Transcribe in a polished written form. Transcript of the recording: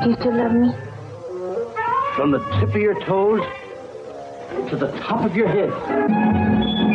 You still love me? From the tip of your toes to the top of your head.